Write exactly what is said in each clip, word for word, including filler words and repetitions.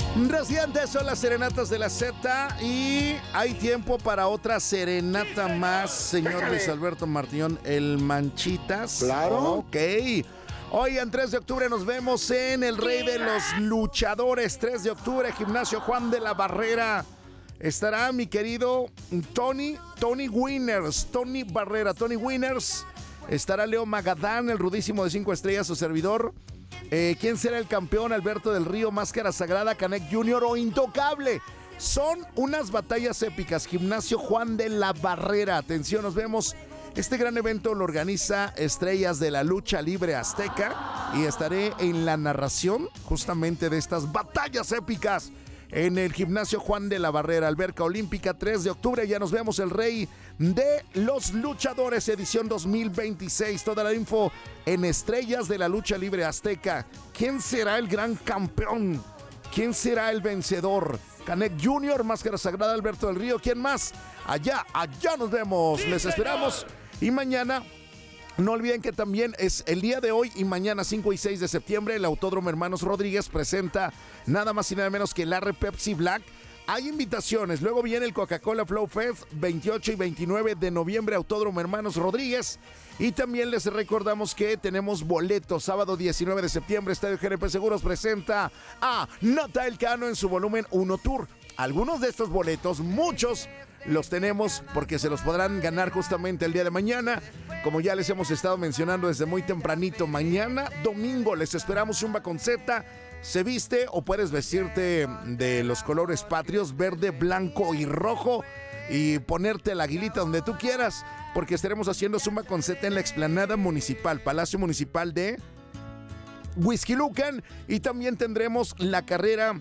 Recientes son las serenatas de la Z y hay tiempo para otra serenata más, señor Luis Alberto Martínez, el Manchitas. Claro. Ok. Hoy en tres de octubre nos vemos en el Rey de los Luchadores. tres de octubre, Gimnasio Juan de la Barrera. Estará mi querido Tony, Tony Winners, Tony Barrera, Tony Winners. Estará Leo Magadán, el rudísimo de cinco estrellas, su servidor. Eh, ¿Quién será el campeón? Alberto del Río, Máscara Sagrada, Canek junior o Intocable. Son unas batallas épicas. Gimnasio Juan de la Barrera. Atención, nos vemos. Este gran evento lo organiza Estrellas de la Lucha Libre Azteca y estaré en la narración justamente de estas batallas épicas en el Gimnasio Juan de la Barrera, Alberca Olímpica, tres de octubre. Ya nos vemos, el Rey de los Luchadores, edición dos mil veintiséis. Toda la info en Estrellas de la Lucha Libre Azteca. ¿Quién será el gran campeón? ¿Quién será el vencedor? Canek junior, Máscara Sagrada, Alberto del Río. ¿Quién más? Allá, allá nos vemos. Les esperamos. Y mañana, no olviden que también es el día de hoy y mañana cinco y seis de septiembre, el Autódromo Hermanos Rodríguez presenta nada más y nada menos que el Arre Pepsi Black. Hay invitaciones, luego viene el Coca-Cola Flow Fest, veintiocho y veintinueve de noviembre, Autódromo Hermanos Rodríguez. Y también les recordamos que tenemos boletos, sábado diecinueve de septiembre, Estadio G N P Seguros presenta a Natael Cano en su volumen uno Tour. Algunos de estos boletos, muchos, los tenemos porque se los podrán ganar justamente el día de mañana. Como ya les hemos estado mencionando desde muy tempranito, mañana domingo les esperamos Zumba con Z. Se viste o puedes vestirte de los colores patrios, verde, blanco y rojo, y ponerte la aguilita donde tú quieras, porque estaremos haciendo Zumba con Z en la explanada municipal, Palacio Municipal de Huixquilucan, y también tendremos la carrera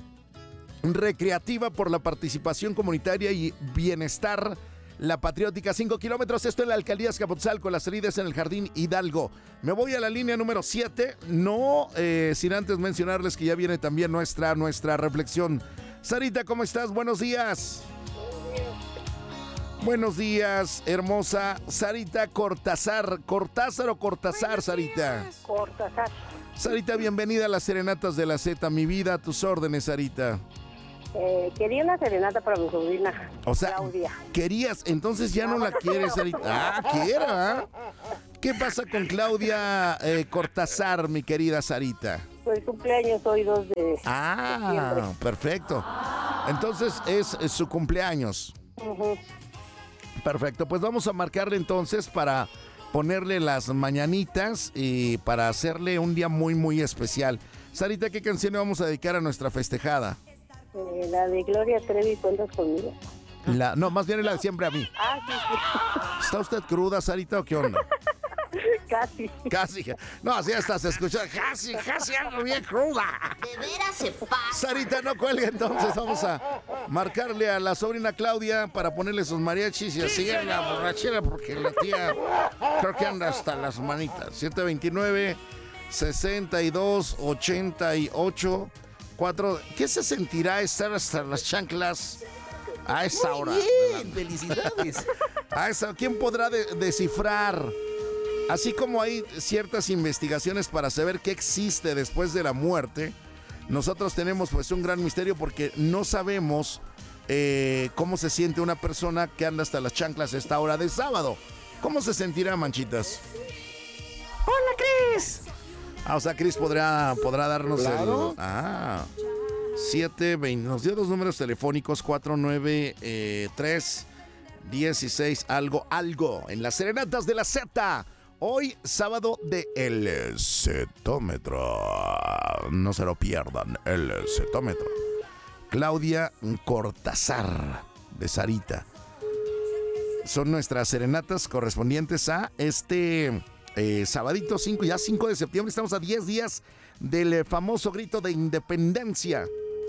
recreativa por la participación comunitaria y bienestar, la patriótica, cinco kilómetros, esto en la alcaldía Azcapotzalco, las salidas en el Jardín Hidalgo. Me voy a la línea número siete, no eh, sin antes mencionarles que ya viene también nuestra, nuestra reflexión. Sarita, ¿cómo estás? Buenos días. Buenos días, hermosa Sarita Cortázar. ¿Cortázar o Cortázar, Sarita? Cortázar. Sarita, bienvenida a las Serenatas de la Z, mi vida, a tus órdenes, Sarita. Eh, quería una serenata para mi sobrina, o sea, Claudia. Querías, entonces ya no la quieres, Sarita. Ah, quiera. ¿Ah? ¿Qué pasa con Claudia eh, Cortázar, mi querida Sarita? Pues cumpleaños hoy dos de Ah, septiembre. Perfecto. Entonces es, es su cumpleaños. Uh-huh. Perfecto, pues vamos a marcarle entonces para ponerle las mañanitas y para hacerle un día muy, muy especial. Sarita, ¿qué canción le vamos a dedicar a nuestra festejada? Eh, la de Gloria Trevi, ¿cuentas conmigo? La, no, más bien la de Siempre a mí. Ah, sí, ¿Está usted cruda, Sarita, o qué onda? sí. Casi. Casi. No, así hasta se escucha. Casi, casi algo bien cruda. De veras se pasa. Sarita, no cuelgue, entonces vamos a marcarle a la sobrina Claudia para ponerle sus mariachis y así en la borrachera, porque la tía creo que anda hasta las manitas. siete veintinueve, sesenta y dos, ochenta y ocho, cuatro. ¿Qué se sentirá estar hasta las chanclas a esa hora? Bien, felicidades. A esa, ¿quién podrá de- descifrar? Así como hay ciertas investigaciones para saber qué existe después de la muerte, nosotros tenemos pues un gran misterio porque no sabemos eh, cómo se siente una persona que anda hasta las chanclas a esta hora de sábado. ¿Cómo se sentirá, Manchitas? ¡Hola, Cris! Ah, o sea, Cris podrá, podrá darnos Claro. el... Ah, siete veinte, nos dio dos números telefónicos, cuatro nueve tres, dieciséis, algo, algo, en las Serenatas de la Z. Hoy, sábado de El Zetómetro. No se lo pierdan, El Zetómetro. Claudia Cortázar, de Sarita. Son nuestras serenatas correspondientes a este eh, sabadito cinco, ya cinco de septiembre. Estamos a diez días del eh, famoso grito de independencia.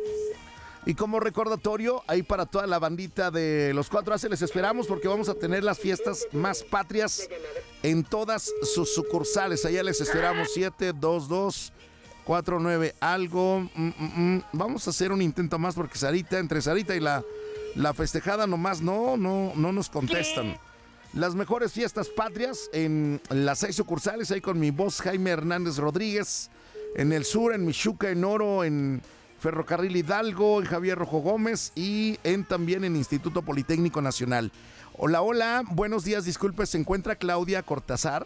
Y como recordatorio, ahí para toda la bandita de los cuatro A les esperamos porque vamos a tener las fiestas más patrias en todas sus sucursales. Allá les esperamos, siete dos dos, cuatro nueve algo. Mm, mm, mm. Vamos a hacer un intento más porque Sarita, entre Sarita y la, la festejada nomás no, no, no nos contestan. Las mejores fiestas patrias en las seis sucursales, ahí con mi voz Jaime Hernández Rodríguez, en el sur, en Michuca, en Oro, en Ferrocarril Hidalgo, en Javier Rojo Gómez y en también en Instituto Politécnico Nacional. Hola, hola, buenos días, disculpe, ¿se encuentra Claudia Cortázar?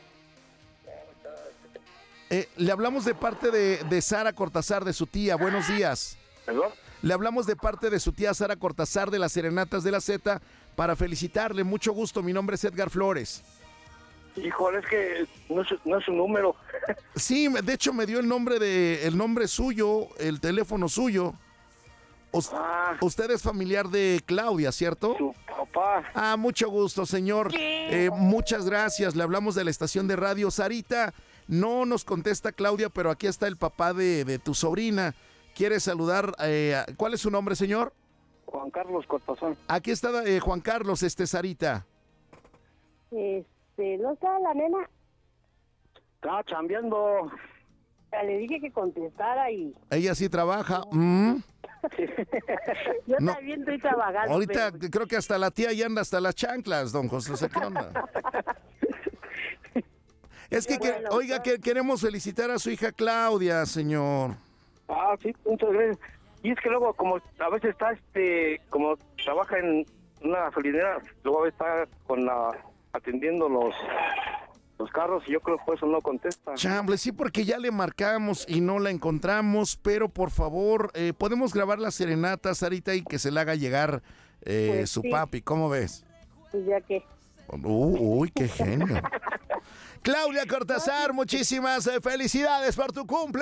Eh, le hablamos de parte de, de Sara Cortázar, de su tía, buenos días. ¿Perdón? Le hablamos de parte de su tía Sara Cortázar de las Serenatas de la Z para felicitarle, mucho gusto, mi nombre es Edgar Flores. Híjole, es que no es, no es su número. Sí, de hecho me dio el nombre de el nombre suyo, el teléfono suyo. Us- Ah, usted es familiar de Claudia, ¿cierto? su papá. Ah, mucho gusto, señor. Eh, muchas gracias. Le hablamos de la estación de radio. Sarita, no nos contesta Claudia, pero aquí está el papá de, de tu sobrina. ¿Quiere saludar? Eh, a- ¿Cuál es su nombre, señor? Juan Carlos Cortázar. Aquí está eh, Juan Carlos, este Sarita. Este, ¿no está la nena? Estaba chambeando. Ya le dije que contestara y Ella sí trabaja. Mm. yo No. también estoy trabajando. Ahorita pero- creo que hasta la tía ya anda hasta las chanclas, don José. No sé qué onda. Es que, que- Bueno, oiga, que queremos felicitar a su hija Claudia, señor. Ah, sí, muchas gracias. Y es que luego, como a veces está, este, como trabaja en una gasolinera, luego a veces está con la, atendiendo los, los carros y yo creo que por eso no contesta. Chamble, sí, porque ya le marcamos y no la encontramos, pero por favor, eh, podemos grabar la serenata, Sarita, y que se la haga llegar eh, Pues su sí. papi. ¿Cómo ves? Pues ya que. Uh, uy, qué genio. Claudia Cortázar, muchísimas eh, felicidades por tu cumple.